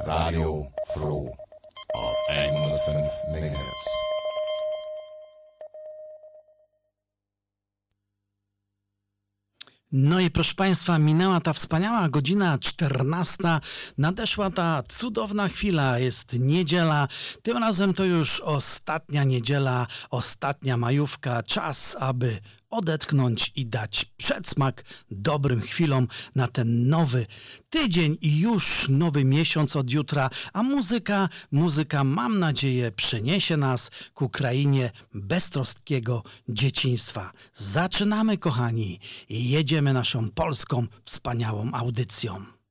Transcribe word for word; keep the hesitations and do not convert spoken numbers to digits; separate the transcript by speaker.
Speaker 1: Radio Fru auf hundertfünf Megahertz.
Speaker 2: No i proszę Państwa, minęła ta wspaniała godzina czternasta, nadeszła ta cudowna chwila, jest niedziela, tym razem to już ostatnia niedziela, ostatnia majówka, czas, aby odetchnąć i dać przedsmak dobrym chwilom na ten nowy tydzień i już nowy miesiąc od jutra, a muzyka, muzyka mam nadzieję przeniesie nas ku krainie beztroskiego dzieciństwa. Zaczynamy, kochani, i jedziemy naszą polską wspaniałą audycją.